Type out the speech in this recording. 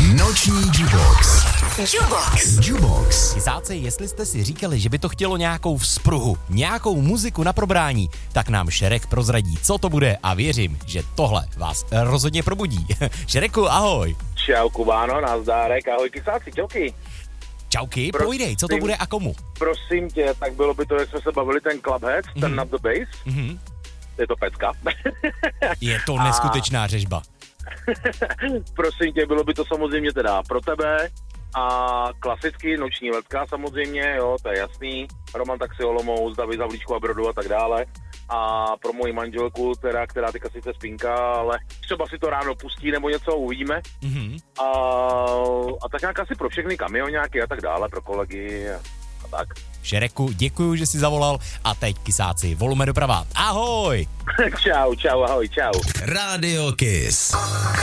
Noční Jubox. Jubox. Kisáci, jestli jste si říkali, že by to chtělo nějakou vzpruhu, nějakou muziku na probrání, tak nám Šerek prozradí, co to bude a věřím, že tohle vás rozhodně probudí. Šereku, ahoj. Čau Kubáno, nazdárek, ahoj Kisáci, čauky. Čauky, pojdej, co to bude a komu? Prosím tě, tak bylo by to, jak jsme se bavili, ten Clubhead, ten Up the Bass. Je to pecka. Je to neskutečná řežba. Prosím tě, bylo by to samozřejmě teda pro tebe a klasicky noční letka samozřejmě, jo, to je jasný. Roman Taxi Olomouc, David Zavlíčku a Brodu a tak dále. A pro moji manželku, která teďka sice spinká, ale třeba si to ráno pustí nebo něco, uvidíme. A tak nějak asi pro všechny kamioňáky a tak dále, pro kolegy a tak. Šereku, děkuju, že jsi zavolal a teď Kisáci, volme doprava. Ahoj! Čau, ahoj, čau. Radio Kiss.